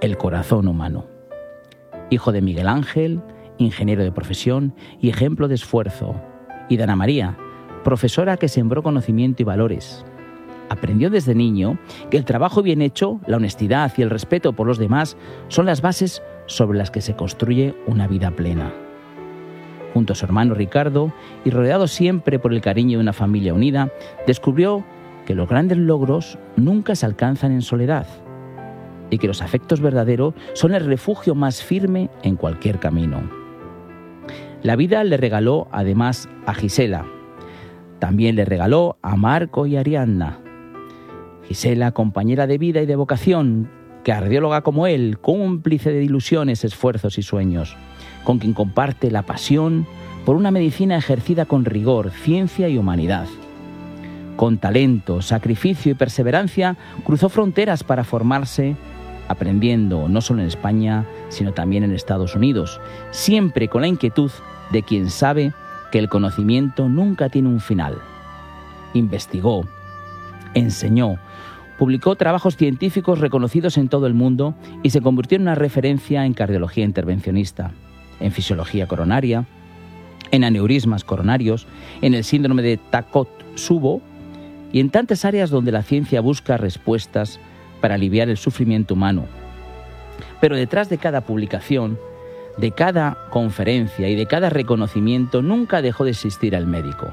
el corazón humano. Hijo de Miguel Ángel, ingeniero de profesión y ejemplo de esfuerzo, y de Ana María, profesora que sembró conocimiento y valores. Aprendió desde niño que el trabajo bien hecho, la honestidad y el respeto por los demás son las bases sobre las que se construye una vida plena. Junto a su hermano Ricardo, y rodeado siempre por el cariño de una familia unida, descubrió que los grandes logros nunca se alcanzan en soledad y que los afectos verdaderos son el refugio más firme en cualquier camino. La vida le regaló además a Gisela. También le regaló a Marco y Ariadna. Gisela, compañera de vida y de vocación, cardióloga como él, cómplice de ilusiones, esfuerzos y sueños, con quien comparte la pasión por una medicina ejercida con rigor, ciencia y humanidad. Con talento, sacrificio y perseverancia, cruzó fronteras para formarse, aprendiendo no solo en España, sino también en Estados Unidos, siempre con la inquietud de quien sabe que el conocimiento nunca tiene un final. Investigó, enseñó, publicó trabajos científicos reconocidos en todo el mundo y se convirtió en una referencia en cardiología intervencionista, en fisiología coronaria, en aneurismas coronarios, en el síndrome de Takotsubo y en tantas áreas donde la ciencia busca respuestas para aliviar el sufrimiento humano. Pero detrás de cada publicación, de cada conferencia y de cada reconocimiento nunca dejó de existir el médico,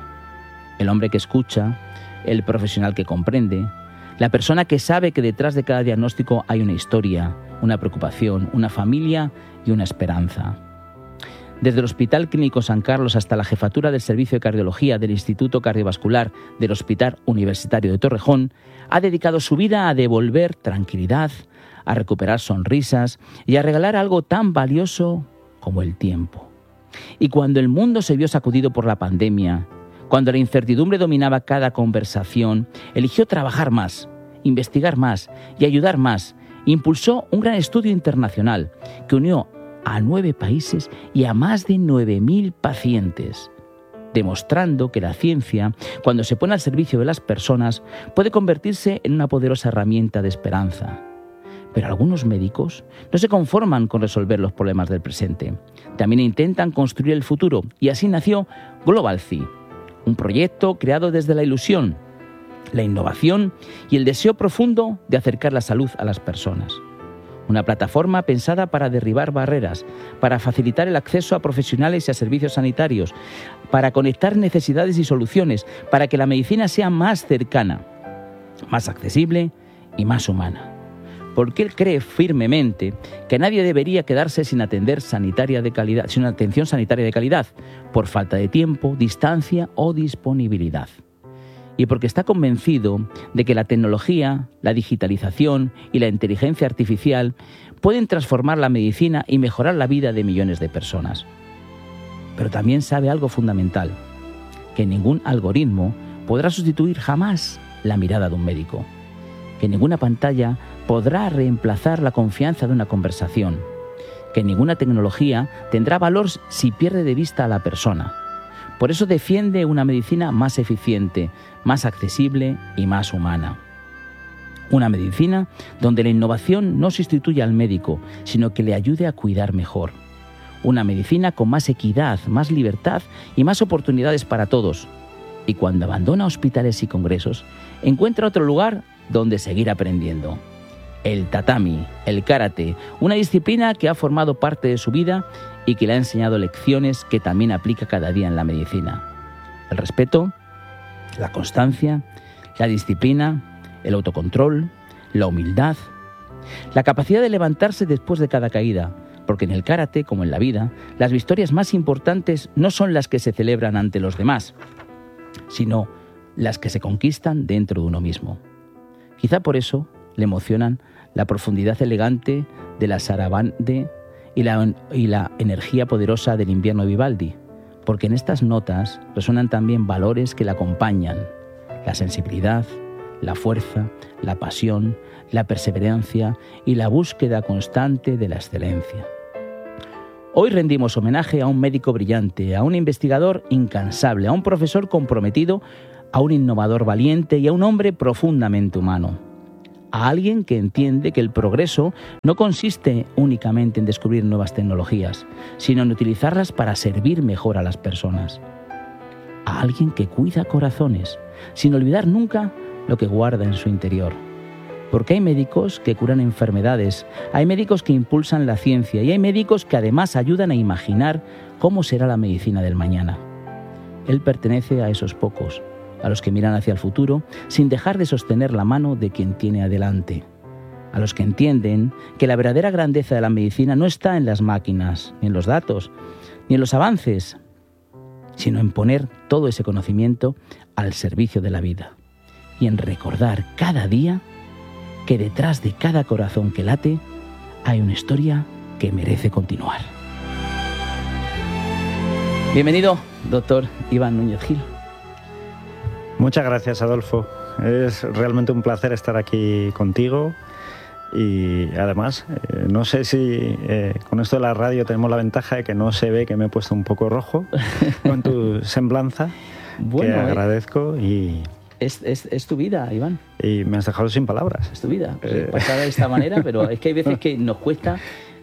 el hombre que escucha, el profesional que comprende, la persona que sabe que detrás de cada diagnóstico hay una historia, una preocupación, una familia y una esperanza. Desde el Hospital Clínico San Carlos hasta la jefatura del Servicio de Cardiología del Instituto Cardiovascular del Hospital Universitario de Torrejón, ha dedicado su vida a devolver tranquilidad, a recuperar sonrisas y a regalar algo tan valioso como el tiempo. Y cuando el mundo se vio sacudido por la pandemia, cuando la incertidumbre dominaba cada conversación, eligió trabajar más, investigar más y ayudar más. Impulsó un gran estudio internacional que unió a 9 países y a más de 9.000 pacientes, demostrando que la ciencia, cuando se pone al servicio de las personas, puede convertirse en una poderosa herramienta de esperanza. Pero algunos médicos no se conforman con resolver los problemas del presente. También intentan construir el futuro, y así nació GlobalC, un proyecto creado desde la ilusión, la innovación y el deseo profundo de acercar la salud a las personas. Una plataforma pensada para derribar barreras, para facilitar el acceso a profesionales y a servicios sanitarios, para conectar necesidades y soluciones, para que la medicina sea más cercana, más accesible y más humana. Porque él cree firmemente que nadie debería quedarse sin atención sanitaria de calidad, por falta de tiempo, distancia o disponibilidad. Y porque está convencido de que la tecnología, la digitalización y la inteligencia artificial pueden transformar la medicina y mejorar la vida de millones de personas. Pero también sabe algo fundamental, que ningún algoritmo podrá sustituir jamás la mirada de un médico, que ninguna pantalla podrá reemplazar la confianza de una conversación, que ninguna tecnología tendrá valor si pierde de vista a la persona. Por eso defiende una medicina más eficiente, más accesible y más humana. Una medicina donde la innovación no sustituya al médico, sino que le ayude a cuidar mejor. Una medicina con más equidad, más libertad y más oportunidades para todos. Y cuando abandona hospitales y congresos, encuentra otro lugar donde seguir aprendiendo. El tatami, el karate, una disciplina que ha formado parte de su vida y que le ha enseñado lecciones que también aplica cada día en la medicina. El respeto, la constancia, la disciplina, el autocontrol, la humildad, la capacidad de levantarse después de cada caída, porque en el karate, como en la vida, las victorias más importantes no son las que se celebran ante los demás, sino las que se conquistan dentro de uno mismo. Quizá por eso le emocionan la profundidad elegante de la sarabande y la energía poderosa del invierno de Vivaldi, porque en estas notas resuenan también valores que la acompañan: la sensibilidad, la fuerza, la pasión, la perseverancia y la búsqueda constante de la excelencia. Hoy rendimos homenaje a un médico brillante, a un investigador incansable, a un profesor comprometido, a un innovador valiente y a un hombre profundamente humano. a alguien que entiende que el progreso no consiste únicamente en descubrir nuevas tecnologías, sino en utilizarlas para servir mejor a las personas. A alguien que cuida corazones, sin olvidar nunca lo que guarda en su interior. Porque hay médicos que curan enfermedades, hay médicos que impulsan la ciencia y hay médicos que además ayudan a imaginar cómo será la medicina del mañana. Él pertenece a esos pocos, a los que miran hacia el futuro sin dejar de sostener la mano de quien tiene adelante. A los que entienden que la verdadera grandeza de la medicina no está en las máquinas, ni en los datos, ni en los avances, sino en poner todo ese conocimiento al servicio de la vida y en recordar cada día que detrás de cada corazón que late hay una historia que merece continuar. Bienvenido, doctor Iván Núñez Gil. Muchas gracias, Adolfo. Es realmente un placer estar aquí contigo y además, no sé si con esto de la radio tenemos la ventaja de que no se ve que me he puesto un poco rojo con tu semblanza, bueno, que agradezco y... Es tu vida, Iván. Y me has dejado sin palabras. Es tu vida. Pasada de esta manera, pero es que hay veces que nos cuesta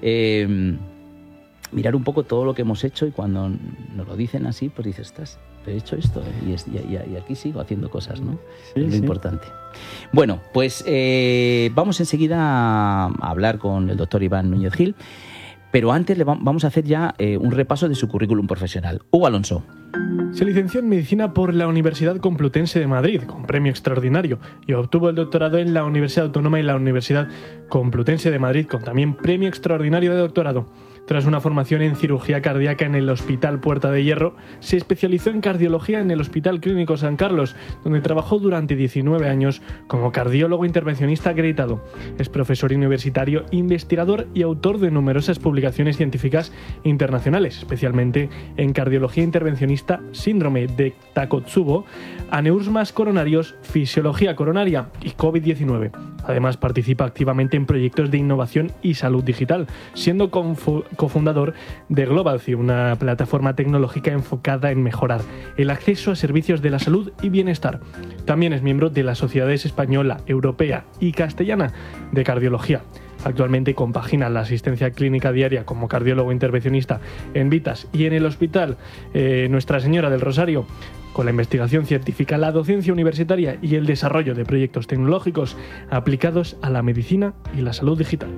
mirar un poco todo lo que hemos hecho y cuando nos lo dicen así, pues dices, estás, he hecho esto y aquí sigo haciendo cosas, ¿no? Sí, es lo importante. Bueno, pues vamos enseguida a hablar con el doctor Iván Núñez Gil, pero antes vamos a hacer ya un repaso de su currículum profesional. Hugo Alonso. Se licenció en Medicina por la Universidad Complutense de Madrid, con premio extraordinario, y obtuvo el doctorado en la Universidad Autónoma y la Universidad Complutense de Madrid, con también premio extraordinario de doctorado. Tras una formación en cirugía cardíaca en el Hospital Puerta de Hierro, se especializó en cardiología en el Hospital Clínico San Carlos, donde trabajó durante 19 años como cardiólogo intervencionista acreditado. Es profesor universitario, investigador y autor de numerosas publicaciones científicas internacionales, especialmente en cardiología intervencionista, síndrome de Takotsubo, aneurismas coronarios, fisiología coronaria y COVID-19. Además, participa activamente en proyectos de innovación y salud digital, siendo cofundador de GlobalCy, una plataforma tecnológica enfocada en mejorar el acceso a servicios de la salud y bienestar. También es miembro de las sociedades española, europea y castellana de cardiología. Actualmente compagina la asistencia clínica diaria como cardiólogo intervencionista en Vitas y en el Hospital Nuestra Señora del Rosario, con la investigación científica, la docencia universitaria y el desarrollo de proyectos tecnológicos aplicados a la medicina y la salud digital.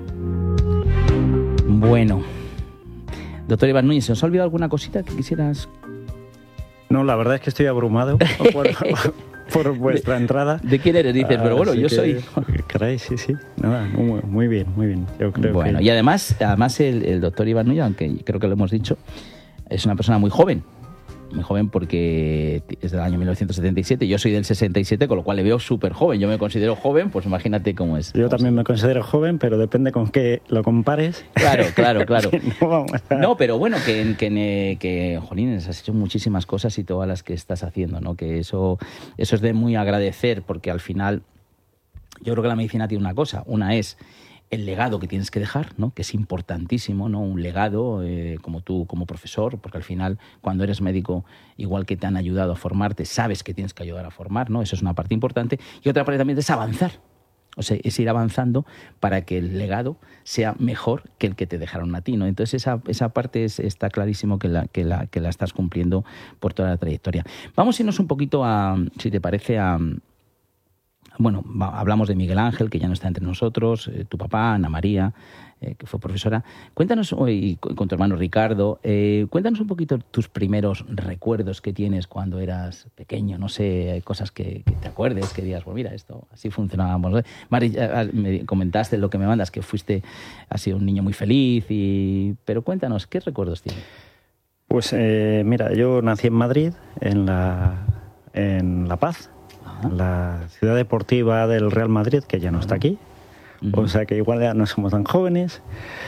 Bueno, doctor Iván Núñez, ¿se os ha olvidado alguna cosita que quisieras? No, la verdad es que estoy abrumado por vuestra entrada. ¿De quién eres? Dices, pero bueno, yo soy... Caray, sí. Nada, muy bien. Yo creo bueno, y además el doctor Iván Núñez, aunque creo que lo hemos dicho, es una persona muy joven porque es del año 1977, yo soy del 67, con lo cual le veo súper joven. Yo me considero joven, pues imagínate cómo es. Yo también me considero joven, pero depende con qué lo compares. Claro. No, pero bueno, que jolines, has hecho muchísimas cosas y todas las que estás haciendo, ¿no? Que eso es de muy agradecer, porque al final yo creo que la medicina tiene una cosa. Una es el legado que tienes que dejar, ¿no? Que es importantísimo, ¿no? Un legado como tú, como profesor, porque al final, cuando eres médico, igual que te han ayudado a formarte, sabes que tienes que ayudar a formar, ¿no? Eso es una parte importante. Y otra parte también es avanzar. O sea, es ir avanzando para que el legado sea mejor que el que te dejaron a ti, ¿no? Entonces esa parte está clarísimo que la estás cumpliendo por toda la trayectoria. Vamos a irnos un poquito si te parece, bueno, hablamos de Miguel Ángel, que ya no está entre nosotros, tu papá, Ana María, que fue profesora. Cuéntanos, y con tu hermano Ricardo, cuéntanos un poquito tus primeros recuerdos que tienes cuando eras pequeño. No sé, cosas que te acuerdes, que digas, pues mira, esto así funcionábamos. Mari, me comentaste lo que me mandas, que fuiste así un niño muy feliz, pero cuéntanos, ¿qué recuerdos tienes? Pues mira, yo nací en Madrid, en La Paz, la ciudad deportiva del Real Madrid, que ya no está aquí. O sea que igual ya no somos tan jóvenes.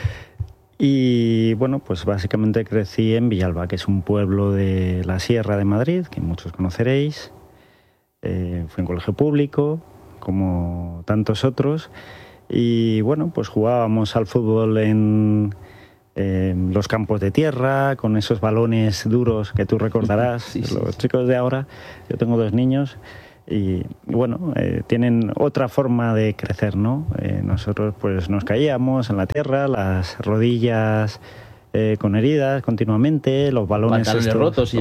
Y bueno, pues básicamente crecí en Villalba, que es un pueblo de la Sierra de Madrid, que muchos conoceréis. Fui en colegio público, como tantos otros. Y bueno, pues jugábamos al fútbol en los campos de tierra, con esos balones duros que tú recordarás. Sí. Los chicos de ahora, yo tengo 2 niños, y bueno, tienen otra forma de crecer, ¿no? Nosotros pues nos caíamos en la tierra, las rodillas con heridas continuamente, los balones pantalones rotos,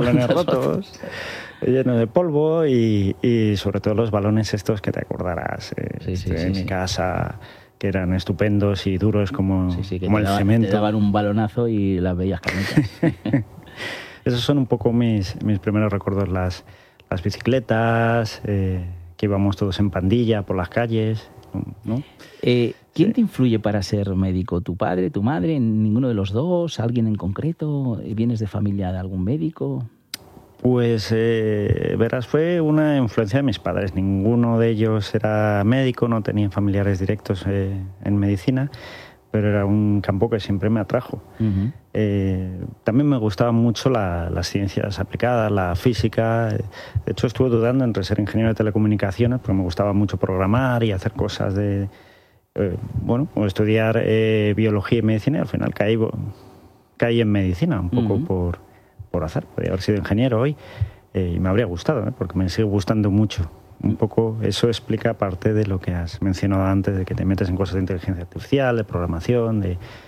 llenos de polvo y sobre todo los balones estos que te acordarás en mi casa, que eran estupendos y duros como el cemento. Te daban un balonazo y las veías carnitas. Esos son un poco mis primeros recuerdos, las bicicletas, que íbamos todos en pandilla por las calles, ¿no? ¿Quién te influye para ser médico? ¿Tu padre, tu madre? ¿Ninguno de los dos? ¿Alguien en concreto? ¿Vienes de familia de algún médico? Pues, verás, fue una influencia de mis padres. Ninguno de ellos era médico, no tenían familiares directos en medicina, pero era un campo que siempre me atrajo. Uh-huh. También me gustaban mucho las ciencias aplicadas, la física. De hecho, estuve dudando entre ser ingeniero de telecomunicaciones, porque me gustaba mucho programar y hacer cosas o estudiar biología y medicina, y al final caí en medicina, un poco uh-huh. por hacer. Podría haber sido ingeniero hoy y me habría gustado, porque me sigue gustando mucho. Un poco eso explica parte de lo que has mencionado antes, de que te metes en cosas de inteligencia artificial, de programación,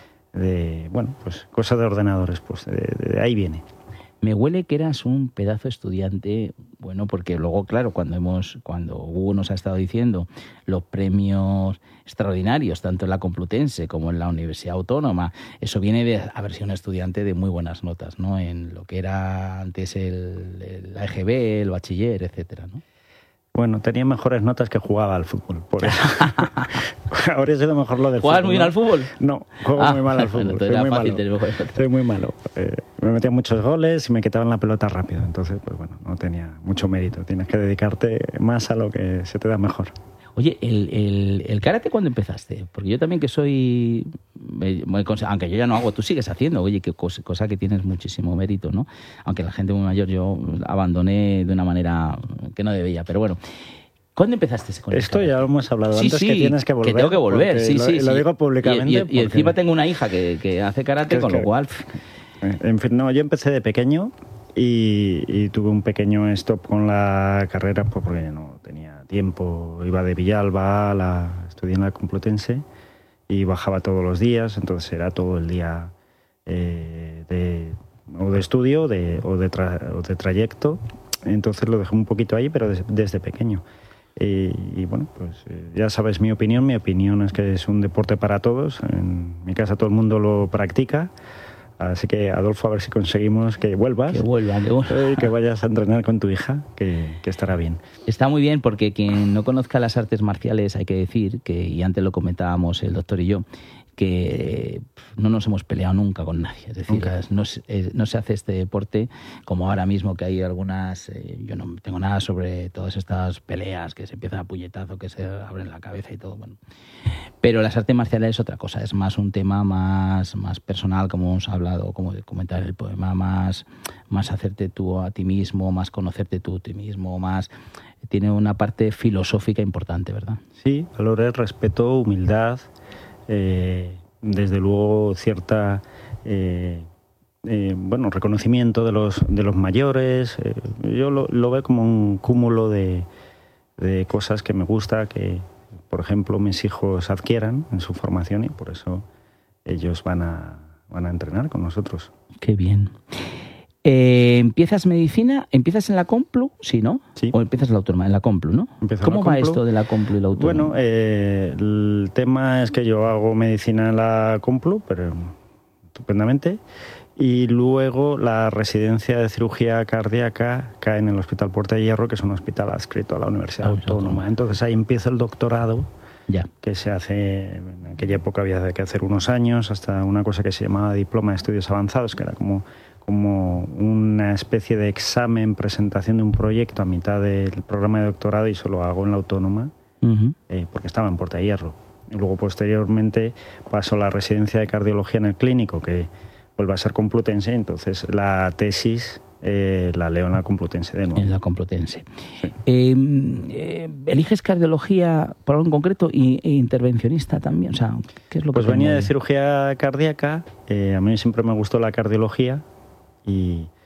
pues cosas de ordenadores, pues de ahí viene. Me huele que eras un pedazo de estudiante, bueno, porque luego, claro, cuando Hugo nos ha estado diciendo los premios extraordinarios, tanto en la Complutense como en la Universidad Autónoma, eso viene de haber sido un estudiante de muy buenas notas, ¿no? En lo que era antes la EGB, el bachiller, etcétera, ¿no? Bueno, tenía mejores notas que jugaba al fútbol, por eso. Habría sido mejor lo del fútbol. ¿Juegas muy bien al fútbol? No, juego muy mal al fútbol. Soy muy malo. Me metía muchos goles y me quitaban la pelota rápido. Entonces, pues bueno, no tenía mucho mérito. Tienes que dedicarte más a lo que se te da mejor. Oye, ¿el karate cuándo empezaste? Porque yo también que soy... aunque yo ya no hago, tú sigues haciendo. Oye, qué cosa que tienes muchísimo mérito, ¿no? Aunque la gente muy mayor yo abandoné de una manera que no debía. Pero bueno, ¿cuándo empezaste con esto? Ya lo hemos hablado antes, que tienes que volver. Que tengo que volver, Lo digo públicamente. Y encima tengo una hija que hace karate, con lo cual... En fin, no, yo empecé de pequeño y tuve un pequeño stop con la carrera porque no tenía tiempo. Iba de Villalba, estudié en la Complutense y bajaba todos los días, entonces era todo el día de estudio o de trayecto. Entonces lo dejé un poquito ahí, pero desde pequeño. Y bueno, pues ya sabes mi opinión. Mi opinión es que es un deporte para todos. En mi casa todo el mundo lo practica. Así que, Adolfo, a ver si conseguimos que vuelvas. Que vuelva. Y que vayas a entrenar con tu hija, que estará bien. Está muy bien, porque quien no conozca las artes marciales, hay que decir, y antes lo comentábamos el doctor y yo, que no nos hemos peleado nunca con nadie. Es decir, no se hace este deporte como ahora mismo, que hay algunas... yo no tengo nada sobre todas estas peleas que se empiezan a puñetazo, que se abren la cabeza y todo. Bueno. Pero las artes marciales es otra cosa, es más un tema más personal, como hemos hablado, como de comentar el poema, más hacerte tú a ti mismo, más conocerte tú a ti mismo, más... Tiene una parte filosófica importante, ¿verdad? Sí, valores, respeto, humildad... desde luego cierta reconocimiento de los mayores. Yo lo veo como un cúmulo de cosas que me gusta que, por ejemplo, mis hijos adquieran en su formación, y por eso ellos van a entrenar con nosotros. Qué bien. ¿Empiezas medicina? ¿Empiezas en la Complu? Sí, ¿no? Sí. ¿O empiezas en la Autónoma? En la Complu, ¿no? ¿Cómo va esto de la Complu y la Autónoma? Bueno, el tema es que yo hago medicina en la Complu, pero estupendamente, y luego la residencia de cirugía cardíaca cae en el Hospital Puerta de Hierro, que es un hospital adscrito a la Universidad Autónoma. Entonces ahí empieza el doctorado, que se hace, en aquella época había que hacer unos años, hasta una cosa que se llamaba Diploma de Estudios Avanzados, que era como una especie de examen, presentación de un proyecto a mitad del programa de doctorado, y eso lo hago en la Autónoma, porque estaba en Puerta de Hierro. Y luego, posteriormente, paso a la residencia de cardiología en el Clínico, que vuelve a ser Complutense, entonces la tesis la leo en la Complutense de nuevo. En la Complutense. Sí. ¿Eliges cardiología por algo en concreto e intervencionista también? O sea, ¿qué es lo que pues venía de cirugía cardíaca, a mí siempre me gustó la cardiología, y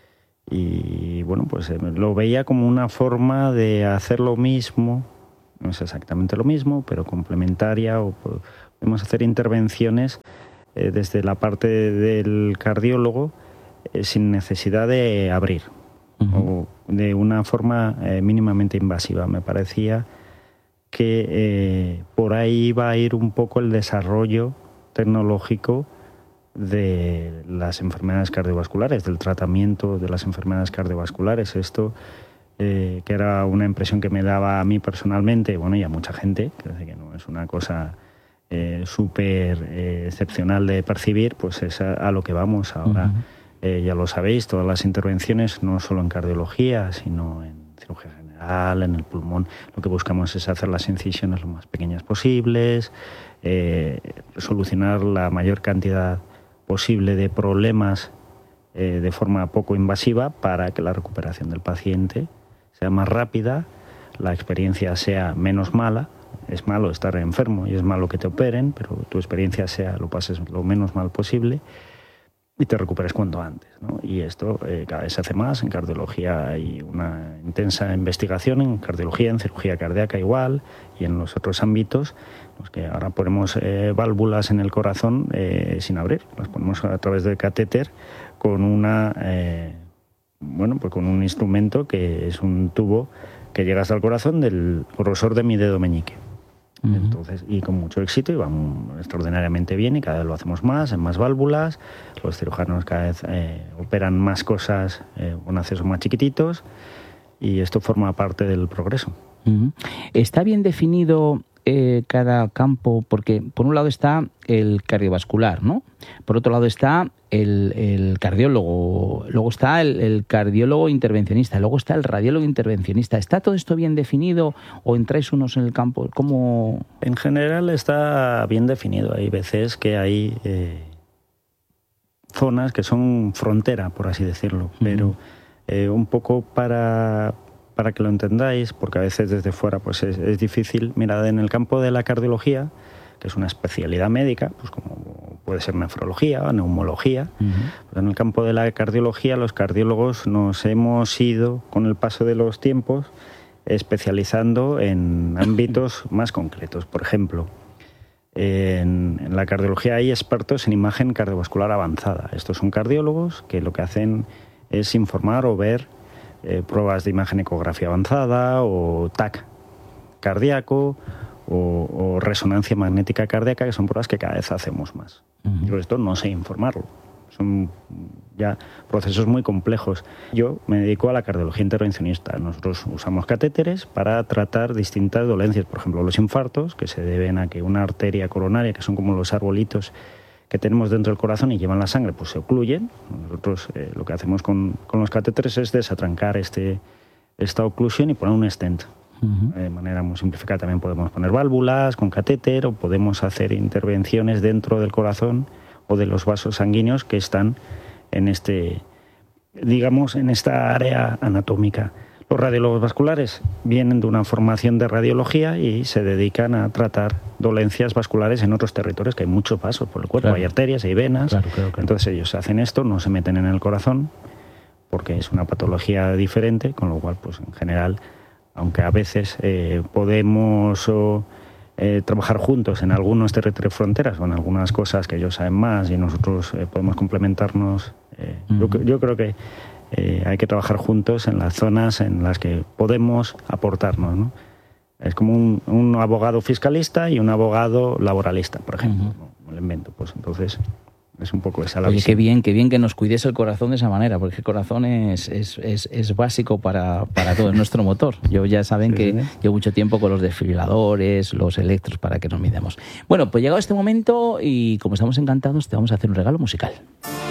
Y bueno, pues lo veía como una forma de hacer lo mismo, no es exactamente lo mismo, pero complementaria, o podemos hacer intervenciones desde la parte del cardiólogo sin necesidad de abrir, o de una forma mínimamente invasiva. Me parecía que por ahí iba a ir un poco el desarrollo tecnológico de las enfermedades cardiovasculares, del tratamiento de las enfermedades cardiovasculares. Esto, que era una impresión que me daba a mí personalmente, bueno, y a mucha gente, que no es una cosa súper excepcional de percibir, pues es a lo que vamos ahora. Ya lo sabéis, todas las intervenciones, no solo en cardiología, sino en cirugía general, en el pulmón, lo que buscamos es hacer las incisiones lo más pequeñas posibles, solucionar la mayor cantidad posible de problemas de forma poco invasiva para que la recuperación del paciente sea más rápida, la experiencia sea menos mala. Es malo estar enfermo y es malo que te operen, pero tu experiencia lo pases lo menos mal posible y te recuperes cuanto antes, ¿no? Y esto cada vez se hace más. En cardiología hay una intensa investigación, en cardiología, en cirugía cardíaca igual, y en los otros ámbitos, los que ahora ponemos válvulas en el corazón sin abrir, las ponemos a través del catéter con con un instrumento que es un tubo que llega hasta el corazón del grosor de mi dedo meñique. Entonces, y con mucho éxito, y va extraordinariamente bien, y cada vez lo hacemos más, en más válvulas. Los cirujanos cada vez operan más cosas con accesos más chiquititos, y esto forma parte del progreso. ¿Está bien definido cada campo? Porque por un lado está el cardiovascular, ¿no? Por otro lado está el cardiólogo, luego está el cardiólogo intervencionista, luego está el radiólogo intervencionista. ¿Está todo esto bien definido o entráis unos en el campo? ¿Cómo? En general está bien definido. Hay veces que hay zonas que son frontera, por así decirlo, pero un poco para que lo entendáis, porque a veces desde fuera pues es difícil. Mirad, en el campo de la cardiología, que es una especialidad médica, pues como puede ser nefrología o neumología, pues en el campo de la cardiología los cardiólogos nos hemos ido, con el paso de los tiempos, especializando en ámbitos más concretos. Por ejemplo, en la cardiología hay expertos en imagen cardiovascular avanzada. Estos son cardiólogos que lo que hacen es informar o ver pruebas de imagen ecografía avanzada, o TAC cardíaco, o resonancia magnética cardíaca, que son pruebas que cada vez hacemos más. Yo esto no sé informarlo. Son ya procesos muy complejos. Yo me dedico a la cardiología intervencionista. Nosotros usamos catéteres para tratar distintas dolencias. Por ejemplo, los infartos, que se deben a que una arteria coronaria, que son como los arbolitos que tenemos dentro del corazón y llevan la sangre, pues se ocluyen. Nosotros lo que hacemos con los catéteres es desatrancar esta oclusión y poner un stent. De manera muy simplificada también podemos poner válvulas con catéter, o podemos hacer intervenciones dentro del corazón o de los vasos sanguíneos que están en en esta área anatómica. Los radiólogos vasculares vienen de una formación de radiología y se dedican a tratar dolencias vasculares en otros territorios, que hay muchos pasos por el cuerpo, claro. Hay arterias, hay venas, claro. Entonces ellos hacen esto, no se meten en el corazón porque es una patología diferente, con lo cual pues en general, aunque a veces podemos trabajar juntos en algunos territorios fronteras o en algunas cosas que ellos saben más y nosotros podemos complementarnos, yo creo que hay que trabajar juntos en las zonas en las que podemos aportarnos, ¿no? Es como un abogado fiscalista y un abogado laboralista, por ejemplo. ¿No? Lo invento, pues entonces es un poco esa la visión. Qué bien que nos cuides el corazón de esa manera, porque el corazón es básico para todo, es nuestro motor. Ya saben que llevo mucho tiempo con los desfibriladores, los electros, para que nos midamos. Bueno, pues llegado este momento y como estamos encantados, te vamos a hacer un regalo musical.